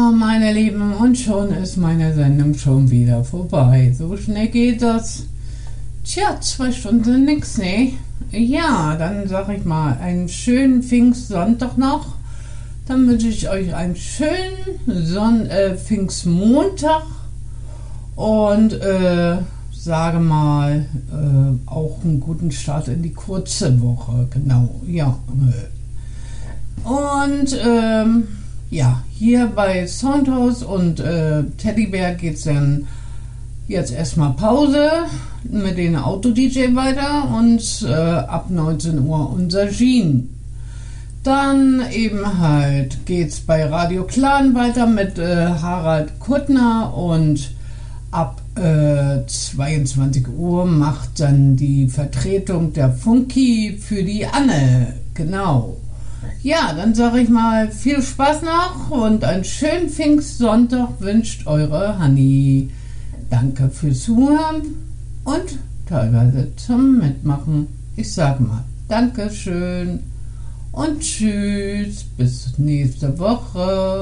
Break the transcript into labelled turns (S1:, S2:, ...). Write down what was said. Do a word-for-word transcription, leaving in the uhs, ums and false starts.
S1: Ja, meine Lieben, und schon ist meine Sendung schon wieder vorbei. So schnell geht das. Tja, zwei Stunden sind nix, ne? Ja, dann sag ich mal, einen schönen Pfingstsonntag noch. Dann wünsche ich euch einen schönen Son äh, Pfingstmontag und äh, sage mal, äh, auch einen guten Start in die kurze Woche. Genau, ja. Und ähm, ja, hier bei Soundhouse und äh, Teddybär geht's dann jetzt erstmal Pause mit den Auto-D J weiter und äh, ab neunzehn Uhr unser Jean. Dann eben halt geht's bei Radio Clan weiter mit äh, Harald Kuttner und ab äh, zweiundzwanzig Uhr macht dann die Vertretung der Funky für die Anne. Genau. Ja, dann sage ich mal viel Spaß noch und einen schönen Pfingstsonntag wünscht eure Hanni. Danke fürs Zuhören und teilweise zum Mitmachen. Ich sag mal Dankeschön und tschüss, bis nächste Woche.